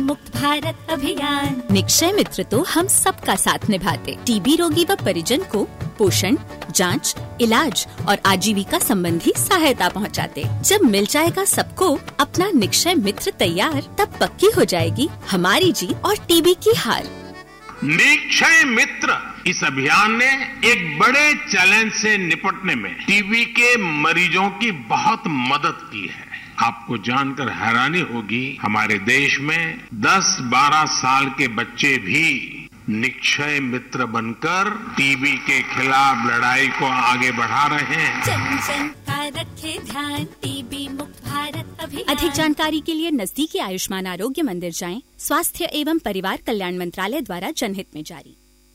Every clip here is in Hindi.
मुक्त भारत अभियान। निक्षय मित्र तो हम सबका साथ निभाते, टीबी रोगी व परिजन को पोषण, जांच, इलाज और आजीविका संबंधी सहायता पहुंचाते। जब मिल जाएगा सबको अपना निक्षय मित्र तैयार, तब पक्की हो जाएगी हमारी जीत और टीबी की हार। निक्षय मित्र इस अभियान ने एक बड़े चैलेंज से निपटने में टीबी के मरीजों की बहुत मदद की है। आपको जानकर हैरानी होगी, हमारे देश में 10-12 साल के बच्चे भी निक्षय मित्र बनकर टीबी के खिलाफ लड़ाई को आगे बढ़ा रहे हैं। जन जन का रखे ध्यान, टीबी मुक्त भारत अभियान। अधिक जानकारी के लिए नजदीकी आयुष्मान आरोग्य मंदिर जाएं। स्वास्थ्य एवं परिवार कल्याण मंत्रालय द्वारा जनहित में जारी।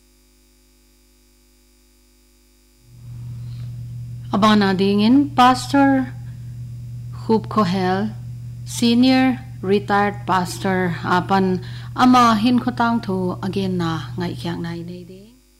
Abana dingin Pastor Khub Kohel, Senior Retired Pastor apan ama hin khotang thu again na ngai khyang nai nei de.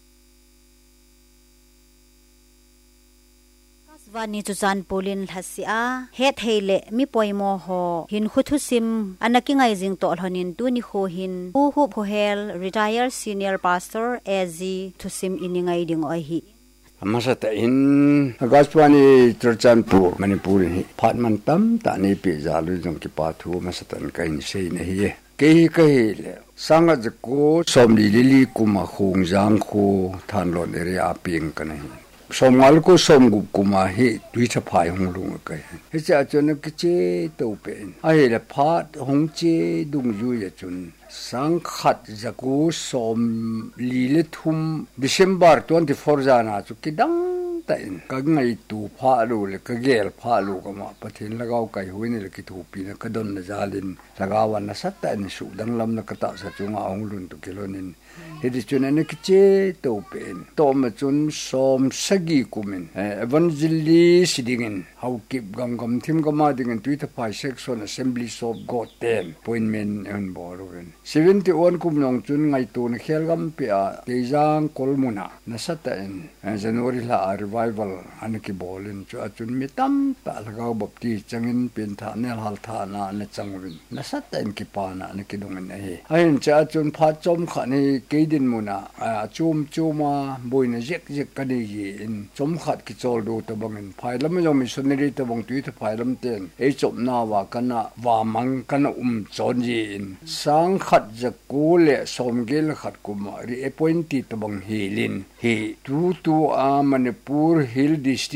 Kaswani chuchan polin hasia het heile mi poimo ho hin khuthu sim anaki ngai jing to honin tu ni kho hin hu Kohel Retired Senior Pastor AZ to sim iningai ding oi hi. Masata in Agaswani Churchanpur, Manipur, Patman Tam, Tani Pizalu, Zonki Patu, Masatan Kain say Nahi. Kay Kahil, Sanga the Ko, Som Lili Kuma Hung Zanko, Tanlon area Ping Kanahi. Som Alco Som Gukuma hit, Twitter Pai Hung Lunga. It's a Jonakiche Topen. I had a part Hongche Dung Juyachun. Sang khat zaku som liletum December 24 jana chu kidang tain kagngai tu phalu le kagel phalu kama pathin lagaw kai huine le kitu pina kadon na jalin lagawan na satta ni su dang lam na kata sa chunga onglun tu kilonin hedi chuna ne kiche to pen tom chun som sagi kumin evangelist sidingin how keep gam thim gama dingen twitter pai section assemblies of god 10 appointment and borwen 71 kumnong chun ngai tu na khelgam pia tejang kolmuna nasata in January la revival anaki bolin chu achun mitam ta lagaw bapti changin pin tha nel hal tha na na changwin nasata in kipana anaki dongen ahi ain cha chun pha chom khani keidin muna chum chuma boina jek kani in chom khat ki chol do to bangin phailam yo missionary to bang tu phailam ten e chom na wa kana wa mang kana chonji in sang khat jakule somgel khat kuma re appointed to bang hilin he tu Manipur Hill District